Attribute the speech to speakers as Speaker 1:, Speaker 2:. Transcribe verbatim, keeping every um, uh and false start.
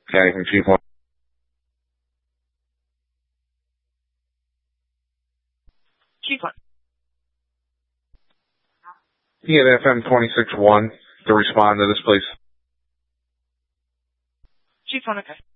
Speaker 1: Okay, from Chief one.
Speaker 2: Chief one.
Speaker 1: He had F M twenty-six one to respond to this, please.
Speaker 2: Chief one, okay.